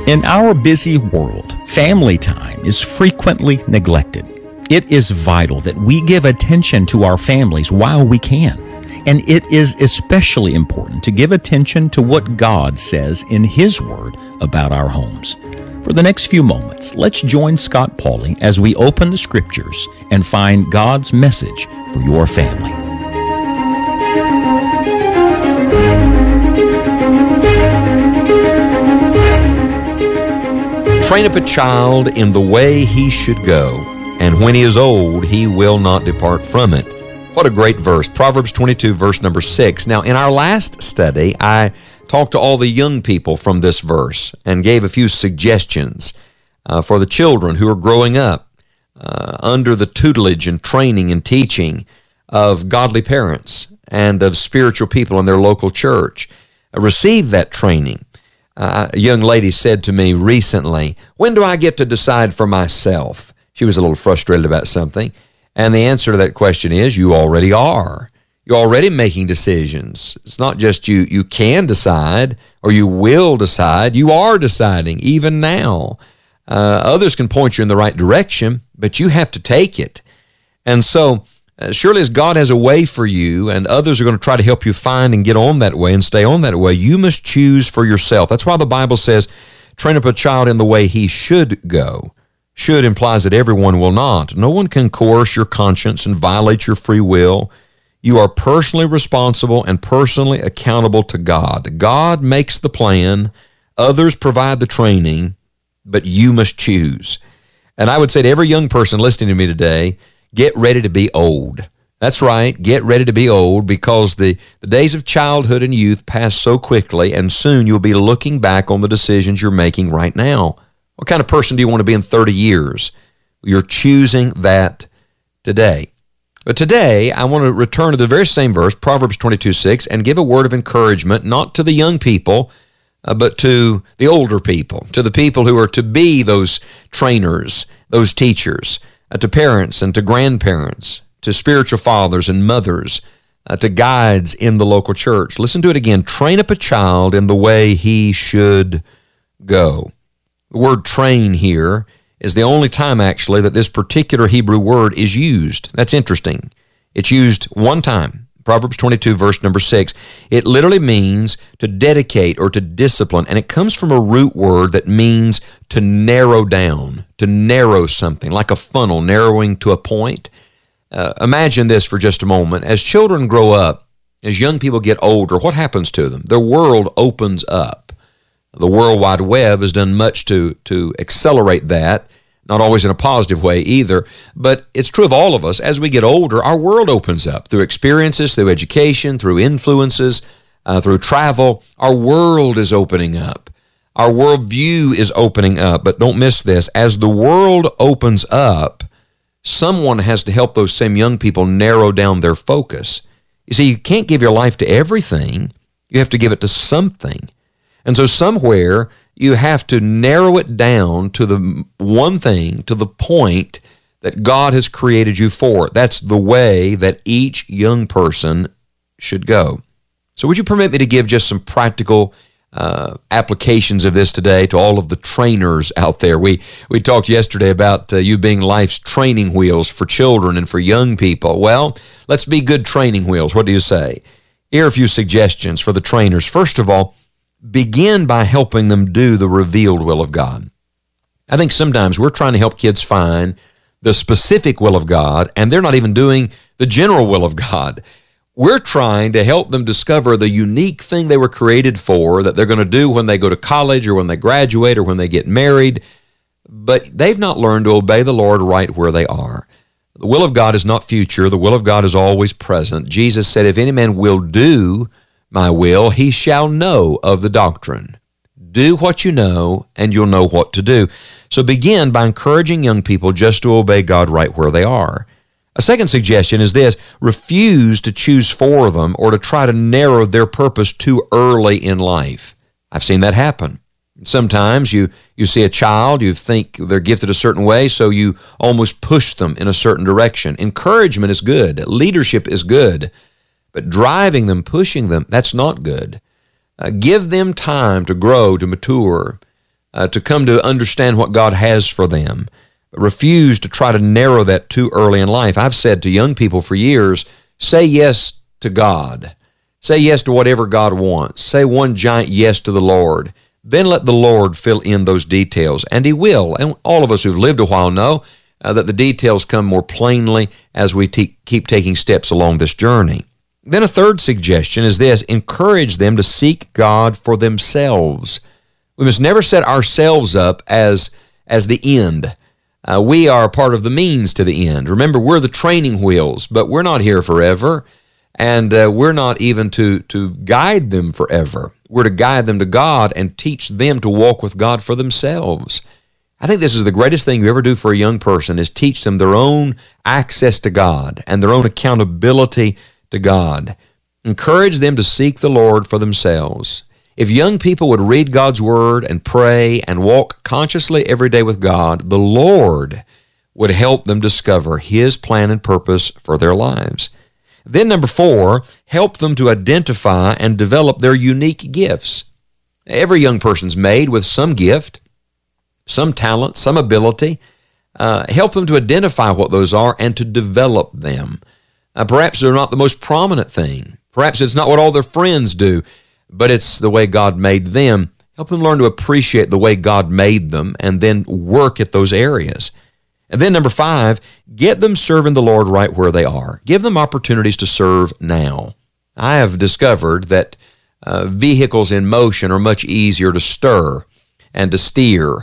In our busy world, family time is frequently neglected. It is vital that we give attention to our families while we can. And it is especially important to give attention to what God says in His Word about our homes. For the next few moments, let's join Scott Pauley as we open the Scriptures and find God's message for your family. Train up a child in the way he should go, and when he is old, he will not depart from it. What a great verse. Proverbs 22, verse number 6. Now, in our last study, I talked to all the young people from this verse and gave a few suggestions for the children who are growing up under the tutelage and training and teaching of godly parents and of spiritual people in their local church. Receive that training. A young lady said to me recently, "When do I get to decide for myself?" She was a little frustrated about something. And the answer to that question is, you already are. You're already making decisions. It's not just you can decide or you will decide. You are deciding even now. Others can point you in the right direction, but you have to take it. And so, surely as God has a way for you and others are going to try to help you find and get on that way and stay on that way, you must choose for yourself. That's why the Bible says, train up a child in the way he should go. Should implies that everyone will not. No one can coerce your conscience and violate your free will. You are personally responsible and personally accountable to God. God makes the plan. Others provide the training, but you must choose. And I would say to every young person listening to me today, get ready to be old. That's right, get ready to be old, because the days of childhood and youth pass so quickly, and soon you'll be looking back on the decisions you're making right now. What kind of person do you want to be in 30 years? You're choosing that today. But today, I want to return to the very same verse, Proverbs 22:6, and give a word of encouragement, not to the young people, but to the older people, to the people who are to be those trainers, those teachers, to parents and to grandparents, to spiritual fathers and mothers, to guides in the local church. Listen to it again. Train up a child in the way he should go. The word train here is the only time, actually, that this particular Hebrew word is used. That's interesting. It's used one time, Proverbs 22, verse number 6. It literally means to dedicate or to discipline, and it comes from a root word that means to narrow down, to narrow something, like a funnel, narrowing to a point. Imagine this for just a moment. As children grow up, as young people get older, what happens to them? Their world opens up. The World Wide Web has done much to accelerate that, not always in a positive way either, but it's true of all of us. As we get older, our world opens up through experiences, through education, through influences, through travel. Our world is opening up. Our worldview is opening up, but don't miss this. As the world opens up, someone has to help those same young people narrow down their focus. You see, you can't give your life to everything. You have to give it to something. And so somewhere you have to narrow it down to the one thing, to the point that God has created you for. That's the way that each young person should go. So would you permit me to give just some practical applications of this today to all of the trainers out there? We talked yesterday about you being life's training wheels for children and for young people. Well, let's be good training wheels. What do you say? Here are a few suggestions for the trainers. First of all, begin by helping them do the revealed will of God. I think sometimes we're trying to help kids find the specific will of God, and they're not even doing the general will of God. We're trying to help them discover the unique thing they were created for, that they're going to do when they go to college or when they graduate or when they get married, but they've not learned to obey the Lord right where they are. The will of God is not future. The will of God is always present. Jesus said, if any man will do my will, he shall know of the doctrine. Do what you know, and you'll know what to do. So begin by encouraging young people just to obey God right where they are. A second suggestion is this: refuse to choose for them or to try to narrow their purpose too early in life. I've seen that happen. Sometimes you see a child, you think they're gifted a certain way, so you almost push them in a certain direction. Encouragement is good. Leadership is good. But driving them, pushing them, that's not good. Give them time to grow, to mature. to come to understand what God has for them. Refuse to try to narrow that too early in life. I've said to young people for years, say yes to God. Say yes to whatever God wants. Say one giant yes to the Lord. Then let the Lord fill in those details, and He will. And all of us who've lived a while know that the details come more plainly as we keep taking steps along this journey. Then a third suggestion is this: encourage them to seek God for themselves. We must never set ourselves up as the end. We are part of the means to the end. Remember, we're the training wheels, but we're not here forever, and we're not even to guide them forever. We're to guide them to God and teach them to walk with God for themselves. I think this is the greatest thing you ever do for a young person, is teach them their own access to God and their own accountability to God. Encourage them to seek the Lord for themselves. If young people would read God's Word and pray and walk consciously every day with God, the Lord would help them discover His plan and purpose for their lives. Then number 4, help them to identify and develop their unique gifts. Every young person's made with some gift, some talent, some ability. Help them to identify what those are and to develop them. Perhaps they're not the most prominent thing. Perhaps it's not what all their friends do, but it's the way God made them. Help them learn to appreciate the way God made them and then work at those areas. And then number 5, get them serving the Lord right where they are. Give them opportunities to serve now. I have discovered that vehicles in motion are much easier to stir and to steer.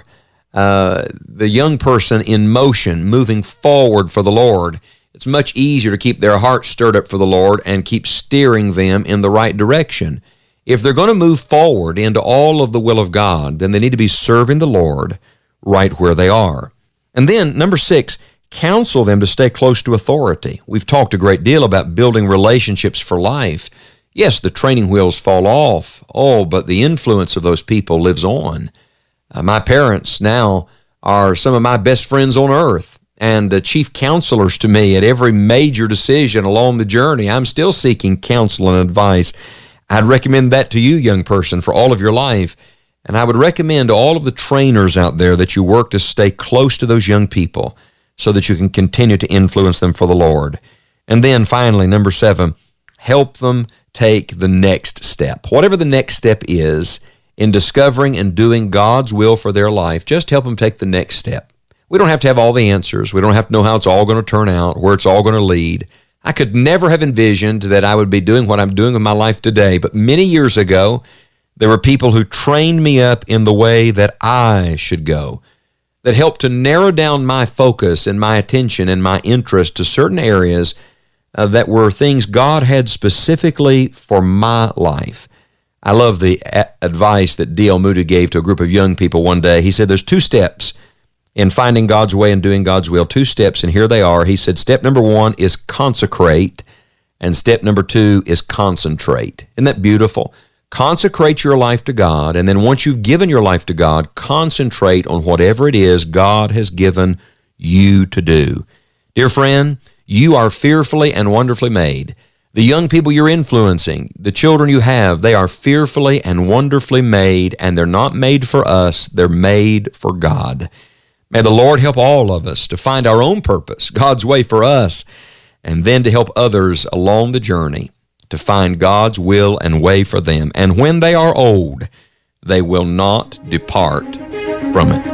The young person in motion, moving forward for the Lord, it's much easier to keep their heart stirred up for the Lord and keep steering them in the right direction. If they're going to move forward into all of the will of God, then they need to be serving the Lord right where they are. And then, number 6, counsel them to stay close to authority. We've talked a great deal about building relationships for life. Yes, the training wheels fall off. Oh, but the influence of those people lives on. My parents now are some of my best friends on earth and chief counselors to me at every major decision along the journey. I'm still seeking counsel and advice. I'd recommend that to you, young person, for all of your life. And I would recommend to all of the trainers out there that you work to stay close to those young people so that you can continue to influence them for the Lord. And then finally, number 7, help them take the next step. Whatever the next step is in discovering and doing God's will for their life, just help them take the next step. We don't have to have all the answers. We don't have to know how it's all going to turn out, where it's all going to lead. I could never have envisioned that I would be doing what I'm doing with my life today, but many years ago, there were people who trained me up in the way that I should go, that helped to narrow down my focus and my attention and my interest to certain areas that were things God had specifically for my life. I love the advice that D.L. Moody gave to a group of young people one day. He said, there's 2 steps in finding God's way and doing God's will, 2 steps, and here they are. He said, step number 1 is consecrate, and step number 2 is concentrate. Isn't that beautiful? Consecrate your life to God, and then once you've given your life to God, concentrate on whatever it is God has given you to do. Dear friend, you are fearfully and wonderfully made. The young people you're influencing, the children you have, they are fearfully and wonderfully made, and they're not made for us, they're made for God. May the Lord help all of us to find our own purpose, God's way for us, and then to help others along the journey to find God's will and way for them. And when they are old, they will not depart from it.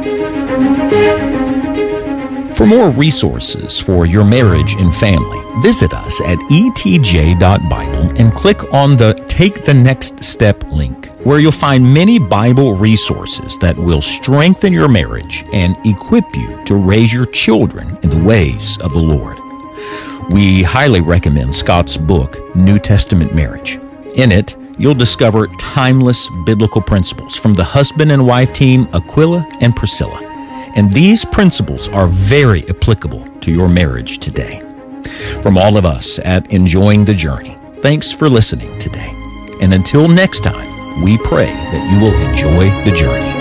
For more resources for your marriage and family, visit us at etj.bible and click on the Take the Next Step link, where you'll find many Bible resources that will strengthen your marriage and equip you to raise your children in the ways of the Lord. We highly recommend Scott's book, New Testament Marriage. In it, you'll discover timeless biblical principles from the husband and wife team Aquila and Priscilla. And these principles are very applicable to your marriage today. From all of us at Enjoying the Journey, thanks for listening today. And until next time, we pray that you will enjoy the journey.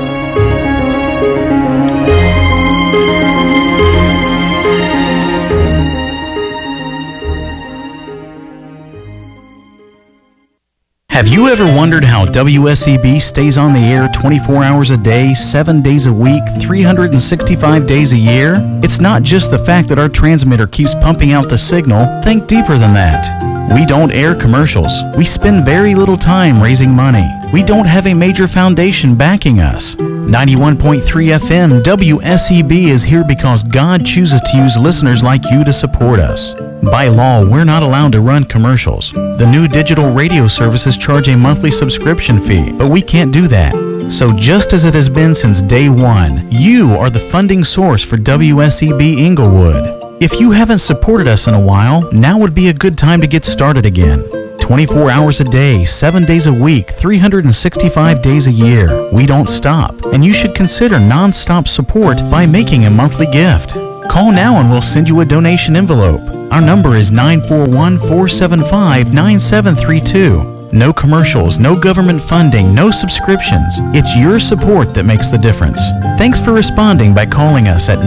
Have you ever wondered how WSEB stays on the air 24 hours a day, 7 days a week, 365 days a year? It's not just the fact that our transmitter keeps pumping out the signal. Think deeper than that. We don't air commercials. We spend very little time raising money. We don't have a major foundation backing us. 91.3 FM WSEB is here because God chooses to use listeners like you to support us. By law, we're not allowed to run commercials. The new digital radio services charge a monthly subscription fee, but we can't do that. So just as it has been since day one, you are the funding source for WSEB Inglewood. If you haven't supported us in a while, now would be a good time to get started again. 24 hours a day, 7 days a week, 365 days a year. We don't stop, and you should consider non-stop support by making a monthly gift. Call now and we'll send you a donation envelope. Our number is 941-475-9732. No commercials, no government funding, no subscriptions. It's your support that makes the difference. Thanks for responding by calling us at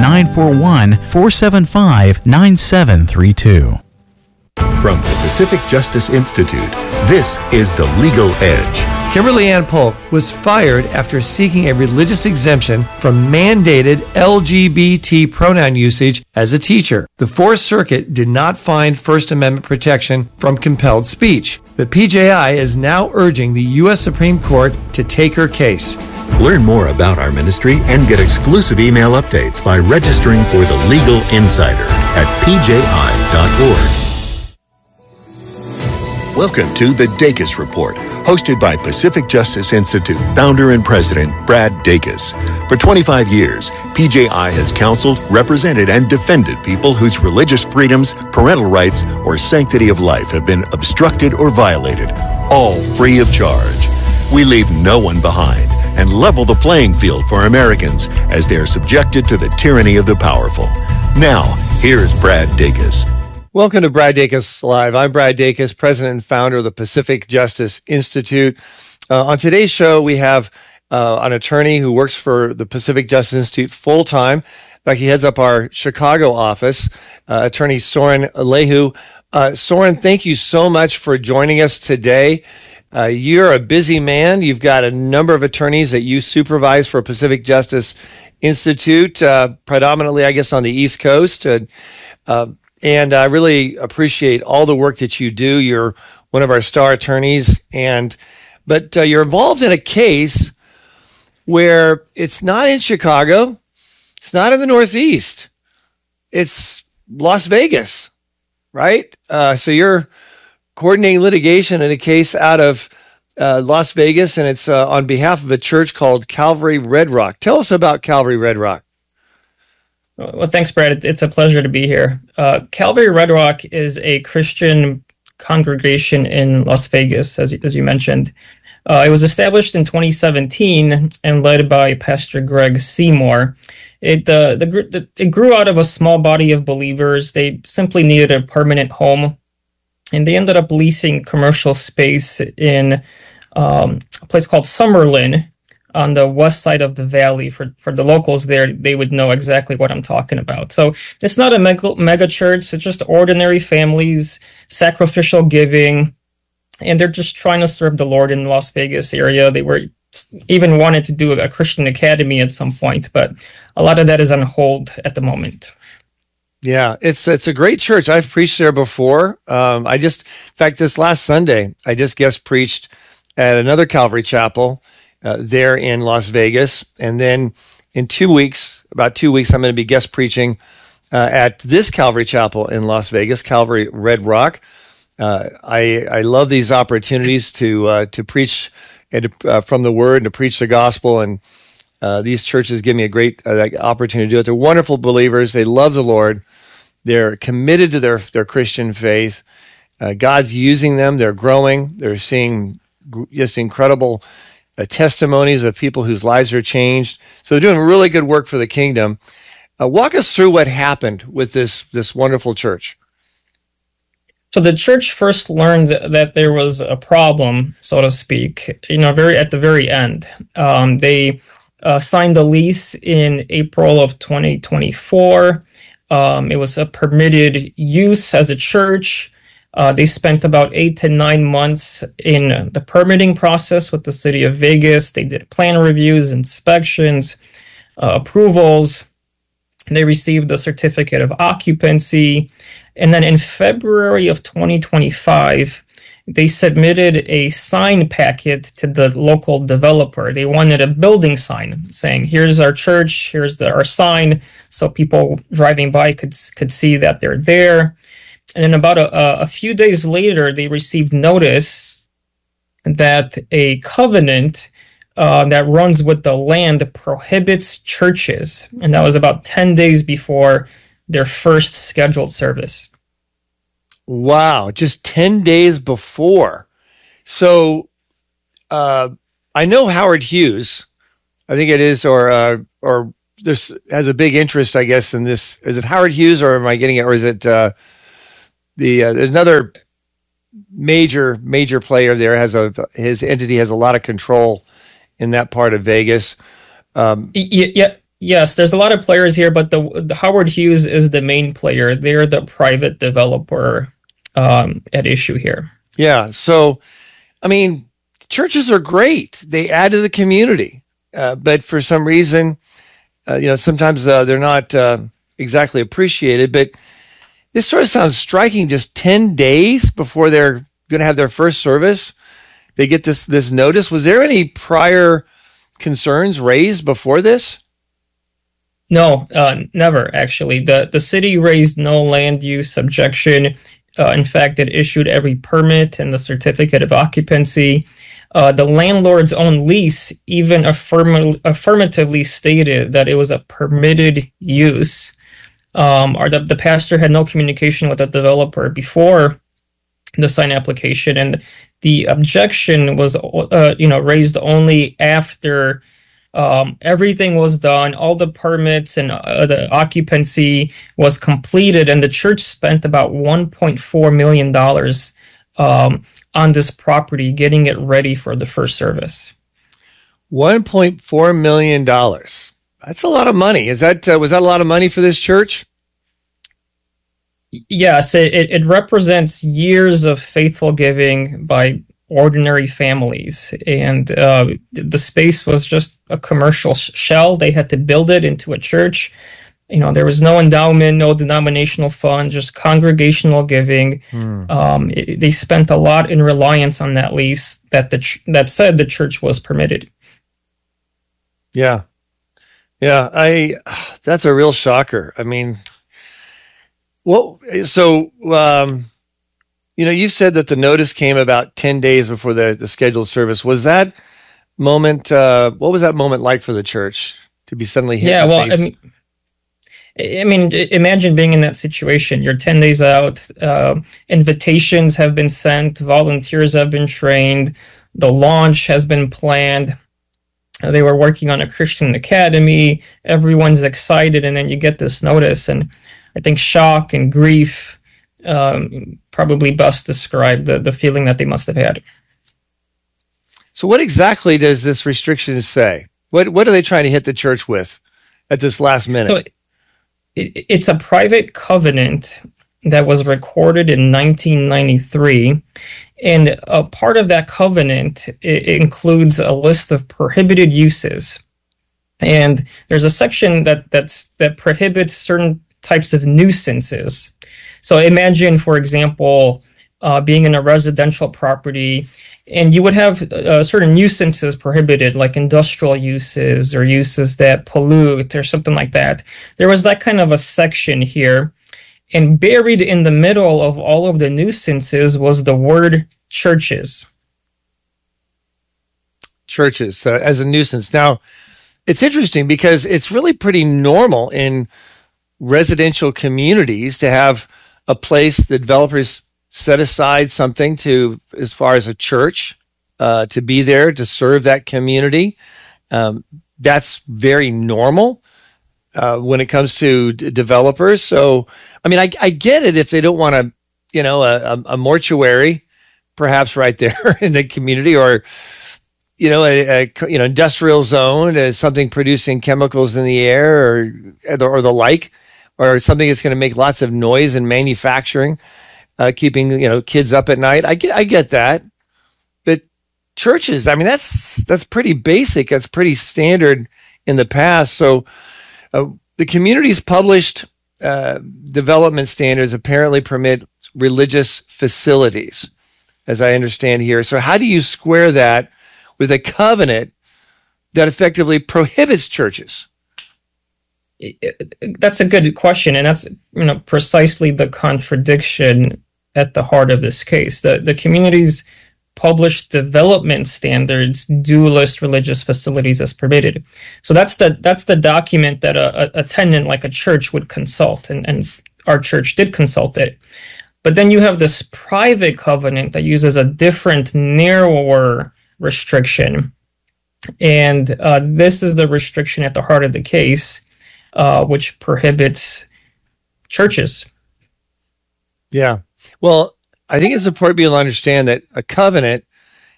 941-475-9732. From the Pacific Justice Institute, this is The Legal Edge. Kimberly Ann Polk was fired after seeking a religious exemption from mandated LGBT pronoun usage as a teacher. The Fourth Circuit did not find First Amendment protection from compelled speech, but PJI is now urging the U.S. Supreme Court to take her case. Learn more about our ministry and get exclusive email updates by registering for The Legal Insider at pji.org. Welcome to the Dacus Report, hosted by Pacific Justice Institute founder and president Brad Dacus. For 25 years, PJI has counseled, represented, and defended people whose religious freedoms, parental rights, or sanctity of life have been obstructed or violated, all free of charge. We leave no one behind and level the playing field for Americans as they are subjected to the tyranny of the powerful. Now, here's Brad Dacus. Welcome to Brad Dacus Live. I'm Brad Dacus, president and founder of the Pacific Justice Institute. On today's show, we have an attorney who works for the Pacific Justice Institute full-time. In fact, he heads up our Chicago office, attorney Soren Lehu. Soren, thank you so much for joining us today. You're a busy man. You've got a number of attorneys that you supervise for Pacific Justice Institute, predominantly, I guess, on the East Coast. And I really appreciate all the work that you do. You're one of our star attorneys, but you're involved in a case where it's not in Chicago, it's not in the Northeast, it's Las Vegas, right? So you're coordinating litigation in a case out of Las Vegas, and it's on behalf of a church called Calvary Red Rock. Tell us about Calvary Red Rock. Well, thanks, Brad. It's a pleasure to be here. Calvary Red Rock is a Christian congregation in Las Vegas, as you mentioned. It was established in 2017 and led by Pastor Greg Seymour. It grew out of a small body of believers. They simply needed a permanent home, and they ended up leasing commercial space in a place called Summerlin, on the west side of the valley. For the locals there, they would know exactly what I'm talking about. So it's not a mega church. It's just ordinary families, sacrificial giving, and they're just trying to serve the Lord in the Las Vegas area. They were even wanted to do a Christian academy at some point, but a lot of that is on hold at the moment. Yeah, it's a great church. I've preached there before. In fact, this last Sunday, I just guest preached at another Calvary Chapel there in Las Vegas. And then in about 2 weeks, I'm going to be guest preaching at this Calvary Chapel in Las Vegas, Calvary Red Rock. I love these opportunities to preach and from the Word and to preach the gospel. And these churches give me a great opportunity to do it. They're wonderful believers. They love the Lord. They're committed to their Christian faith. God's using them. They're growing. They're seeing just incredible testimonies of people whose lives are changed. So they're doing really good work for the kingdom. Walk us through what happened with this wonderful church. So the church first learned that there was a problem, so to speak, at the very end. They signed the lease in April of 2024. It was a permitted use as a church. They spent about 8 to 9 months in the permitting process with the city of Vegas. They did plan reviews, inspections, approvals. They received the certificate of occupancy. And then in February of 2025, they submitted a sign packet to the local developer. They wanted a building sign saying, here's our church, here's our sign, so people driving by could see that they're there. And then about a few days later, they received notice that a covenant that runs with the land prohibits churches. And that was about 10 days before their first scheduled service. Wow, just 10 days before. So I know Howard Hughes, I think it is, or this has a big interest, I guess, in this. Is it Howard Hughes, or am I getting it, or is it there's another major player there, his entity has a lot of control in that part of Vegas. Yes, there's a lot of players here, but the Howard Hughes is the main player. They're the private developer at issue here. Yeah. So, I mean, churches are great. They add to the community. But for some reason, sometimes they're not exactly appreciated. But this sort of sounds striking. Just 10 days before they're going to have their first service, they get this notice. Was there any prior concerns raised before this? No, never, actually. The city raised no land use objection. In fact, it issued every permit and the certificate of occupancy. The landlord's own lease even affirmatively stated that it was a permitted use. Or the pastor had no communication with the developer before the sign application, and the objection was raised only after everything was done, all the permits and the occupancy was completed, and the church spent about $1.4 million on this property, getting it ready for the first service. $1.4 million. That's a lot of money. Was that a lot of money for this church? Yes, it represents years of faithful giving by ordinary families, and the space was just a commercial shell. They had to build it into a church. There was no endowment, no denominational fund, just congregational giving. They spent a lot in reliance on that lease that said the church was permitted. Yeah. That's a real shocker. I mean, you said that the notice came about 10 days before the scheduled service. Was that moment, what was that moment like for the church to be suddenly hit in the face? I mean, imagine being in that situation. You're 10 days out, invitations have been sent, volunteers have been trained, the launch has been planned. They were working on a Christian academy, everyone's excited, and then you get this notice, and I think shock and grief probably best describe the feeling that they must have had. So what exactly does this restriction say? What are they trying to hit the church with at this last minute? So it's a private covenant that was recorded in 1993. And a part of that covenant includes a list of prohibited uses. And there's a section that prohibits certain types of nuisances. So imagine, for example, being in a residential property, and you would have certain nuisances prohibited, like industrial uses or uses that pollute or something like that. There was that kind of a section here, and buried in the middle of all of the nuisances was the word churches. Churches as a nuisance. Now, it's interesting because it's really pretty normal in residential communities to have a place the developers set aside something to, as far as a church, to be there to serve that community. That's very normal when it comes to developers. So, I mean, I get it if they don't want a mortuary, perhaps right there in the community, or a industrial zone, something producing chemicals in the air, or the like, or something that's going to make lots of noise in manufacturing. keeping kids up at night. I get that, but churches, I mean, that's pretty basic. That's pretty standard in the past. So the community's published development standards apparently permit religious facilities, as I understand here. So how do you square that with a covenant that effectively prohibits churches? That's a good question, and that's precisely the contradiction at the heart of this case. The community's published development standards do list religious facilities as permitted. So that's the document that a tenant like a church would consult, and our church did consult it. But then you have this private covenant that uses a different, narrower restriction, and this is the restriction at the heart of the case, which prohibits churches. Yeah. Well, I think it's important people to understand that a covenant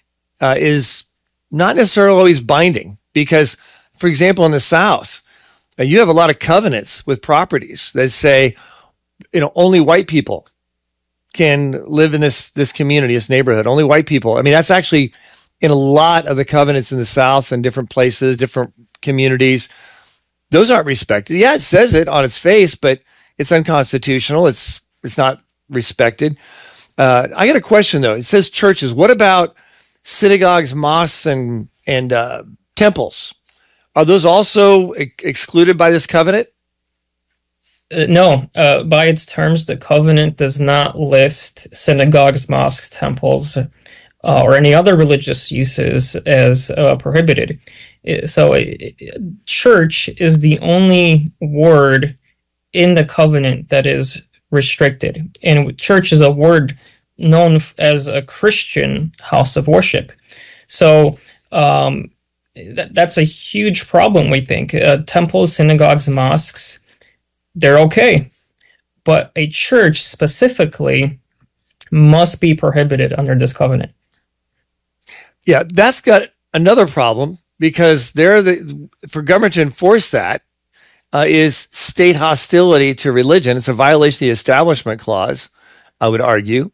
is not necessarily always binding because, for example, in the South, you have a lot of covenants with properties that say, only white people can live in this community, this neighborhood, only white people. I mean, that's actually in a lot of the covenants in the South and different places, different communities. Those aren't respected. Yeah, it says it on its face, but it's unconstitutional. It's not respected. I got a question though. It says churches. What about synagogues, mosques, and temples? Are those also excluded by this covenant? No. By its terms, the covenant does not list synagogues, mosques, temples, or any other religious uses as prohibited. So, church is the only word in the covenant that is restricted, and church is a word known as a Christian house of worship. So that's a huge problem, we think. Temples, synagogues, mosques, they're okay, but a church specifically must be prohibited under this covenant. Yeah, that's got another problem because for government to enforce that is state hostility to religion. It's a violation of the Establishment Clause, I would argue.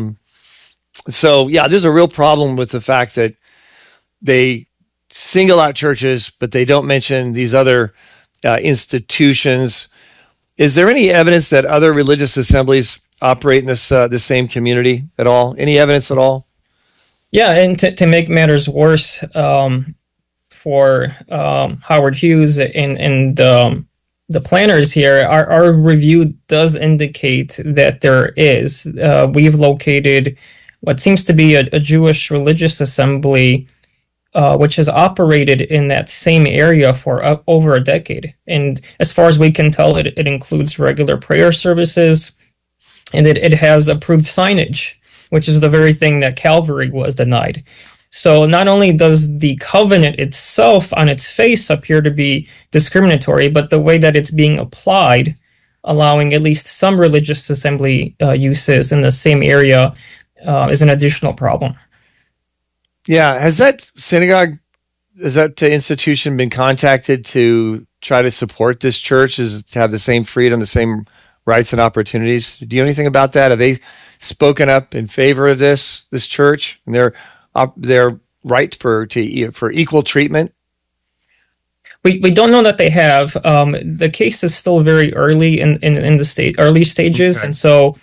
So, yeah, there's a real problem with the fact that they single out churches, but they don't mention these other institutions. Is there any evidence that other religious assemblies operate in this same community at all? Any evidence at all? Yeah, and to make matters worse, for Howard Hughes and the planners here, our review does indicate that there is. We've located what seems to be a Jewish religious assembly, which has operated in that same area for over a decade. And as far as we can tell, it includes regular prayer services, and it has approved signage, which is the very thing that Calvary was denied. So not only does the covenant itself on its face appear to be discriminatory, but the way that it's being applied, allowing at least some religious assembly uses in the same area, is an additional problem. Yeah. Has that institution been contacted to try to support this church, to have the same freedom, the same rights and opportunities? Do you know anything about that? Have they spoken up in favor of this church and their right for equal treatment? We don't know that they have. The case is still very early in the early stages, okay. And so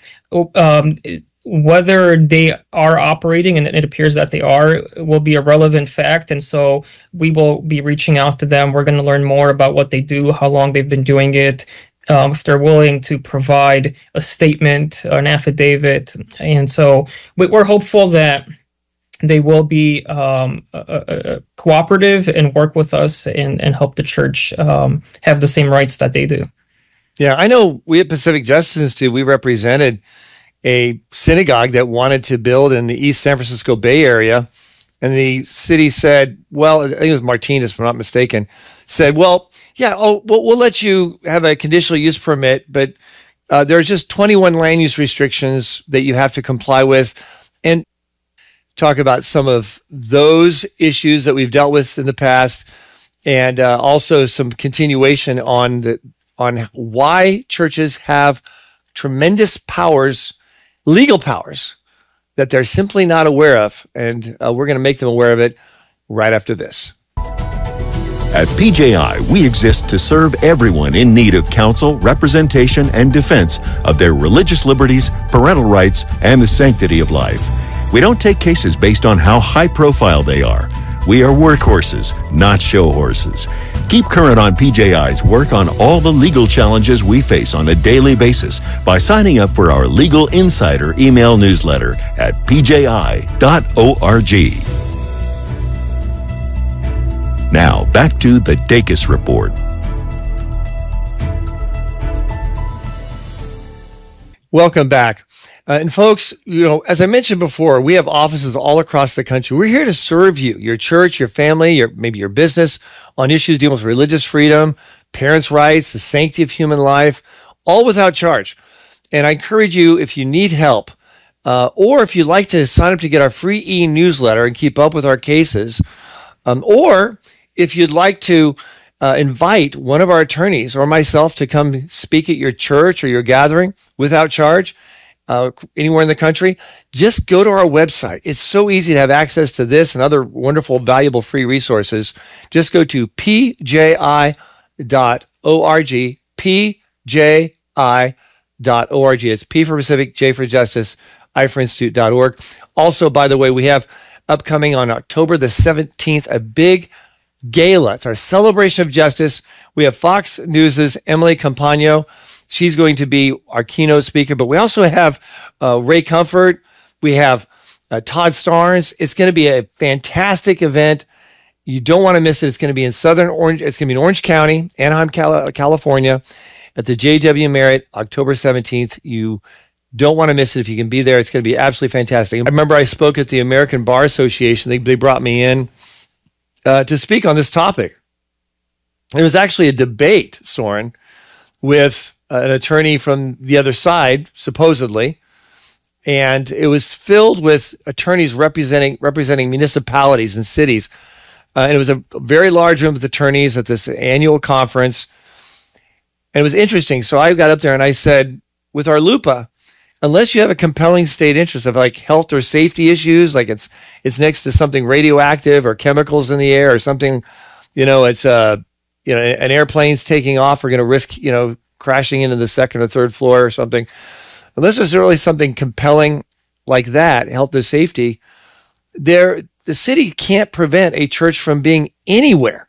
whether they are operating, and it appears that they are, will be a relevant fact. And so we will be reaching out to them. We're going to learn more about what they do, how long they've been doing it, if they're willing to provide a statement, an affidavit. And so we're hopeful that they will be cooperative and work with us and help the church have the same rights that they do. Yeah, I know we at Pacific Justice Institute, we represented a synagogue that wanted to build in the East San Francisco Bay Area. And the city said, well, I think it was Martinez, if I'm not mistaken, said, well, yeah, we'll let you have a conditional use permit, but there's just 21 land use restrictions that you have to comply with. And talk about some of those issues that we've dealt with in the past, and also some continuation on why churches have tremendous powers legal powers that they're simply not aware of. And we're going to make them aware of it right after this. At PJI, we exist to serve everyone in need of counsel, representation, and defense of their religious liberties, parental rights, and the sanctity of life. We don't take cases based on how high profile they are. We are workhorses, not show horses. Keep current on PJI's work on all the legal challenges we face on a daily basis by signing up for our Legal Insider email newsletter at pji.org. Now, back to the Dacus Report. Welcome back. And folks, as I mentioned before, we have offices all across the country. We're here to serve you, your church, your family, maybe your business, on issues dealing with religious freedom, parents' rights, the sanctity of human life, all without charge. And I encourage you, if you need help, or if you'd like to sign up to get our free e-newsletter and keep up with our cases, or if you'd like to invite one of our attorneys or myself to come speak at your church or your gathering without charge, anywhere in the country, just go to our website. It's so easy to have access to this and other wonderful, valuable free resources. Just go to pji.org, pji.org. It's P for Pacific, J for Justice, I for Institute.org. Also, by the way, we have upcoming on October the 17th, a big gala. It's our celebration of justice. We have Fox News' Emily Campagno. She's going to be our keynote speaker, but we also have Ray Comfort. We have Todd Starnes. It's going to be a fantastic event. You don't want to miss it. It's going to be in Southern Orange. It's going to be in Orange County, Anaheim, California, at the J.W. Marriott, October 17th. You don't want to miss it. If you can be there, it's going to be absolutely fantastic. I remember I spoke at the American Bar Association. They brought me in to speak on this topic. There was actually a debate, Soren, with an attorney from the other side, supposedly, and it was filled with attorneys representing municipalities and cities. And it was a very large room with attorneys at this annual conference. And it was interesting. So I got up there and I said, with our LUPA, unless you have a compelling state interest of like health or safety issues, like it's next to something radioactive or chemicals in the air or something, it's an airplane's taking off, we're going to risk, crashing into the second or third floor or something. Unless there's really something compelling like that, health or safety, the city can't prevent a church from being anywhere.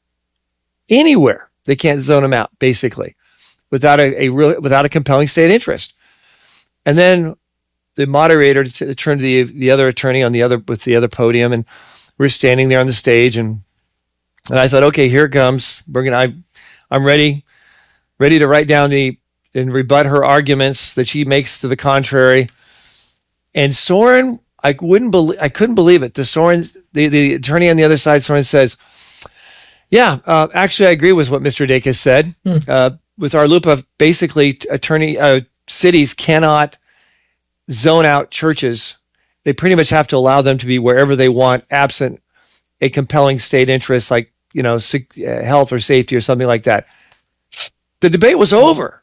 They can't zone them out, basically, without a compelling state interest. And then the moderator turned to the other attorney with the other podium, and we're standing there on the stage, and I thought, okay, here it comes. I'm ready to write down and rebut her arguments that she makes to the contrary. And Soren, I couldn't believe it. The attorney on the other side, Soren says, "Yeah, actually, I agree with what Mr. Dacus said. With our LUPA, basically, cities cannot zone out churches. They pretty much have to allow them to be wherever they want, absent a compelling state interest, like health or safety or something like that." The debate was over.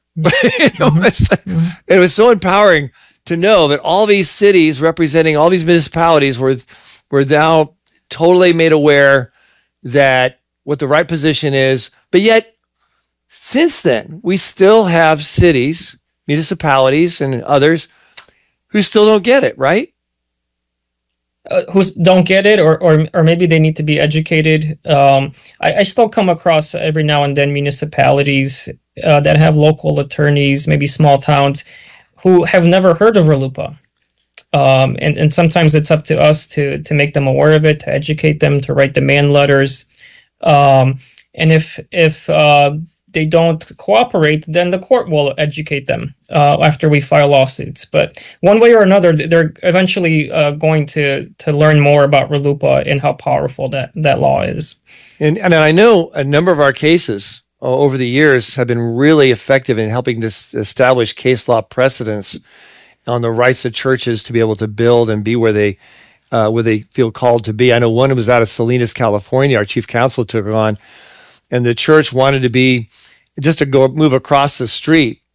It was so empowering to know that all these cities representing all these municipalities were now totally made aware that what the right position is. But yet, since then, we still have cities, municipalities, and others who still don't get it, right? Who don't get it, or maybe they need to be educated. I still come across every now and then municipalities that have local attorneys, maybe small towns, who have never heard of RLUIPA. And sometimes it's up to us to make them aware of it, to educate them, to write demand letters. And if they don't cooperate, then the court will educate them after we file lawsuits. But one way or another, they're eventually going to learn more about RLUIPA and how powerful that law is. And I know a number of our cases over the years have been really effective in helping to establish case law precedents on the rights of churches to be able to build and be where they feel called to be. I know one was out of Salinas, California. Our chief counsel took it on, and the church wanted to be just to go move across the street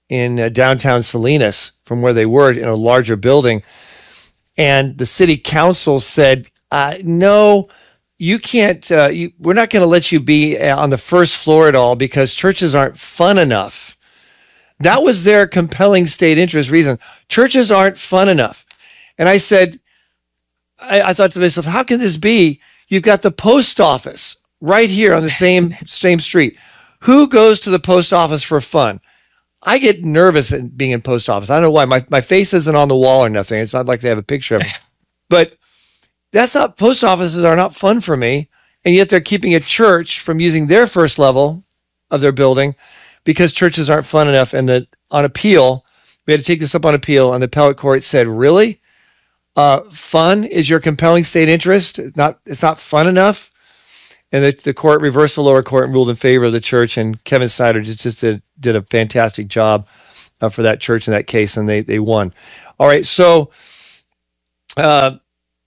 in downtown Salinas from where they were in a larger building. And the city council said, no, you can't, we're not going to let you be on the first floor at all because churches aren't fun enough. That was their compelling state interest reason. Churches aren't fun enough. And I said, I thought to myself, how can this be? You've got the post office right here on the same street. Who goes to the post office for fun? I get nervous in being in post office. I don't know why. My face isn't on the wall or nothing. It's not like they have a picture of me. But post offices are not fun for me. And yet they're keeping a church from using their first level of their building because churches aren't fun enough. And on appeal, we had to take this up on appeal, and the appellate court said, really? Fun is your compelling state interest? It's not fun enough? And the court reversed the lower court and ruled in favor of the church, and Kevin Snyder just did a fantastic job for that church in that case, and they won. All right, so the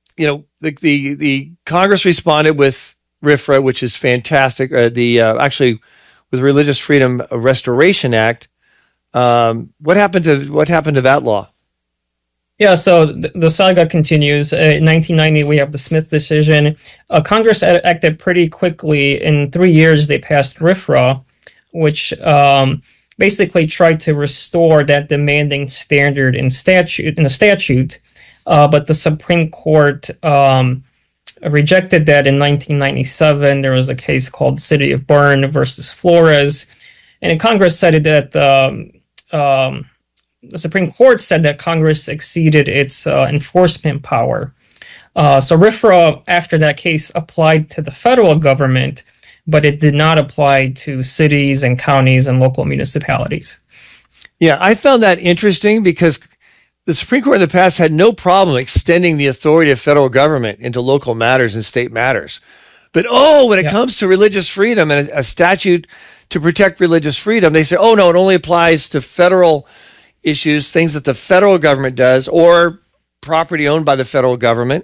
Congress responded with RFRA, which is fantastic. Actually, with Religious Freedom Restoration Act. What happened to that law? Yeah, so the saga continues. In 1990, we have the Smith decision. Congress acted pretty quickly. In 3 years, they passed RFRA, which basically tried to restore that demanding standard in the statute. But the Supreme Court rejected that in 1997. There was a case called City of Bern versus Flores. And Congress said that the Supreme Court said that Congress exceeded its enforcement power. So RFRA, after that case, applied to the federal government, but it did not apply to cities and counties and local municipalities. Yeah, I found that interesting because the Supreme Court in the past had no problem extending the authority of federal government into local matters and state matters. But when it comes to religious freedom and a statute to protect religious freedom, they say, oh no, it only applies to federal issues, things that the federal government does, or property owned by the federal government,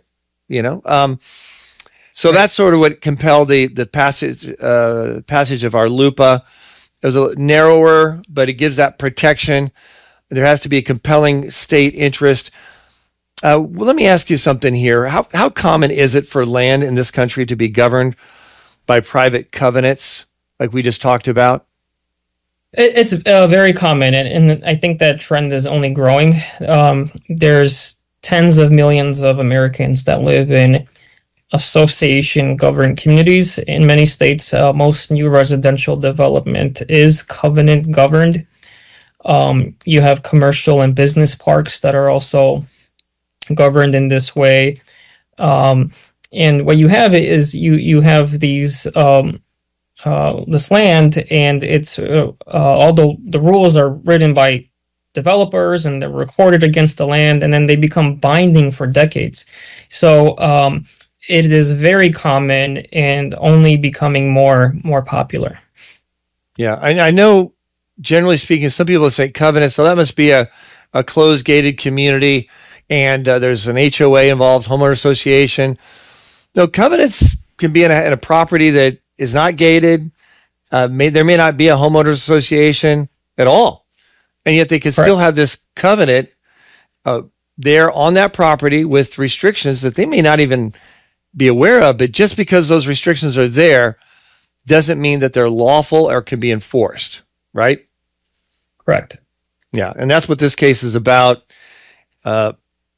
So that's sort of what compelled the passage of our LUPA. It was a narrower, but it gives that protection. There has to be a compelling state interest. Well, let me ask you something here. How common is it for land in this country to be governed by private covenants, like we just talked about? It's very common, and I think that trend is only growing. There's tens of millions of Americans that live in association-governed communities. In many states, most new residential development is covenant-governed. You have commercial and business parks that are also governed in this way. And what you have is you have these this land, and it's although the rules are written by developers and they're recorded against the land, and then they become binding for decades. So it is very common and only becoming more popular. Yeah, I know. Generally speaking, some people say covenant, so that must be a closed, gated community, and there's an HOA involved, homeowner association. No, covenants can be in a property that is not gated. There may not be a homeowners association at all, and yet they could still have this covenant there on that property with restrictions that they may not even be aware of. But just because those restrictions are there doesn't mean that they're lawful or can be enforced, right? Correct. Yeah, and that's what this case is about. I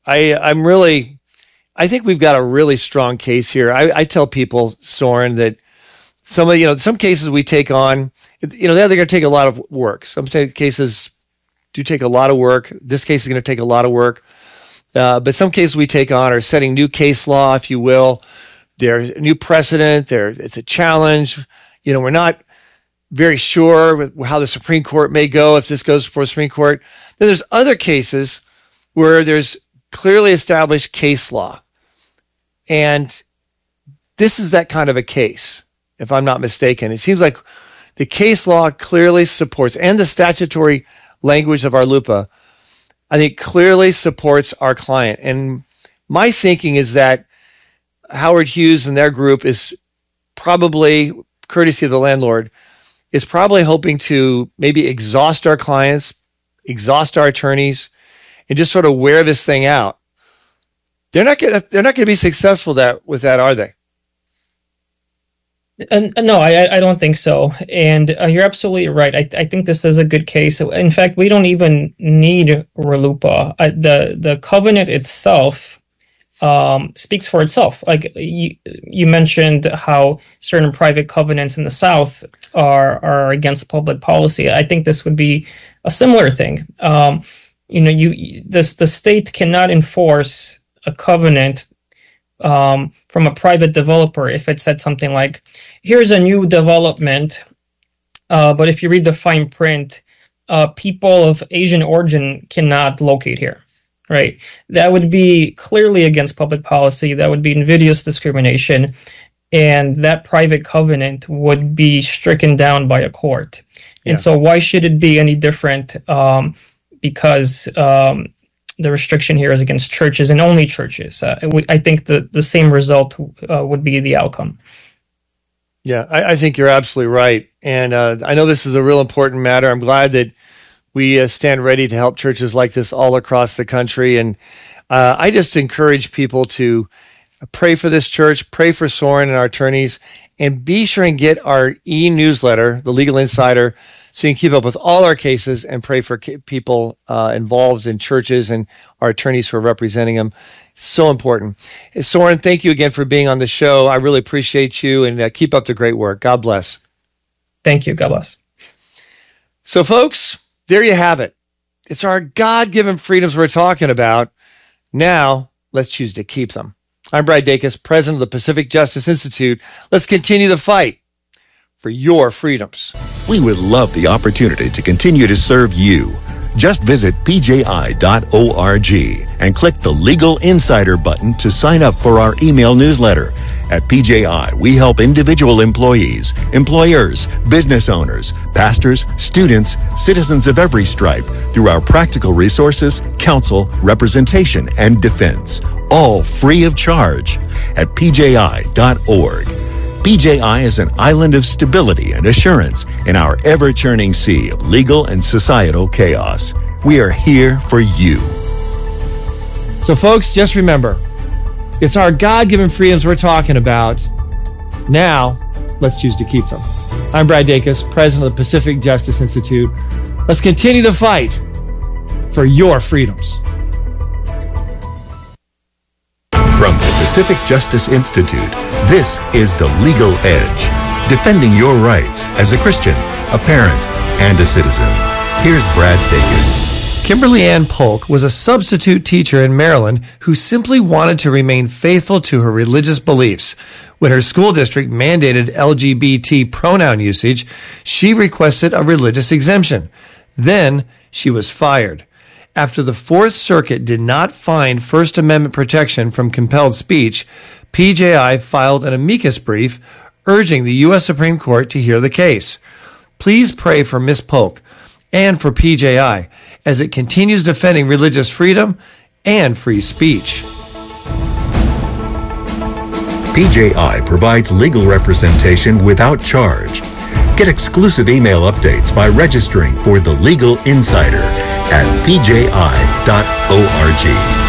think we've got a really strong case here. I tell people, Soren, that some cases we take on, they're going to take a lot of work. Some cases do take a lot of work. This case is going to take a lot of work. But some cases we take on are setting new case law, if you will. There's a new precedent. It's a challenge. We're not very sure how the Supreme Court may go if this goes before the Supreme Court. Then there's other cases where there's clearly established case law. And this is that kind of a case, if I'm not mistaken. It seems like the case law clearly supports, and the statutory language of our LUPA, I think clearly supports our client. And my thinking is that Howard Hughes and their group is probably, courtesy of the landlord, is probably hoping to maybe exhaust our clients, exhaust our attorneys, and just sort of wear this thing out, they're not going to be successful with that, are they? No, I don't think so. And you're absolutely right. I think this is a good case. In fact, we don't even need RLUIPA. The covenant itself speaks for itself. Like you mentioned how certain private covenants in the South are against public policy. I think this would be a similar thing. The state cannot enforce a covenant from a private developer if it said something like, here's a new development, but if you read the fine print, people of Asian origin cannot locate here, right? That would be clearly against public policy. That would be invidious discrimination, and that private covenant would be stricken down by a court. Yeah. And so why should it be any different? Because the restriction here is against churches and only churches. I think the same result would be the outcome. Yeah, I think you're absolutely right. And I know this is a real important matter. I'm glad that we stand ready to help churches like this all across the country. And I just encourage people to pray for this church, pray for Soren and our attorneys, and be sure and get our e-newsletter, The Legal Insider, so you can keep up with all our cases and pray for people involved in churches and our attorneys who are representing them. So important. Soren, thank you again for being on the show. I really appreciate you, and keep up the great work. God bless. Thank you. God bless. So, folks, there you have it. It's our God-given freedoms we're talking about. Now, let's choose to keep them. I'm Brad Dacus, president of the Pacific Justice Institute. Let's continue the fight for your freedoms. We would love the opportunity to continue to serve you. Just visit pji.org and click the Legal Insider button to sign up for our email newsletter. At PJI, we help individual employees, employers, business owners, pastors, students, citizens of every stripe through our practical resources, counsel, representation, and defense, all free of charge at pji.org. PJI is an island of stability and assurance in our ever-churning sea of legal and societal chaos. We are here for you. So, folks, just remember, it's our God-given freedoms we're talking about. Now, let's choose to keep them. I'm Brad Dacus, president of the Pacific Justice Institute. Let's continue the fight for your freedoms. From the Pacific Justice Institute, this is The Legal Edge, defending your rights as a Christian, a parent, and a citizen. Here's Brad Dacus. Kimberly Ann Polk was a substitute teacher in Maryland who simply wanted to remain faithful to her religious beliefs. When her school district mandated LGBT pronoun usage, she requested a religious exemption. Then she was fired. After the Fourth Circuit did not find First Amendment protection from compelled speech, PJI filed an amicus brief urging the U.S. Supreme Court to hear the case. Please pray for Ms. Polk and for PJI as it continues defending religious freedom and free speech. PJI provides legal representation without charge. Get exclusive email updates by registering for The Legal Insider at pji.org.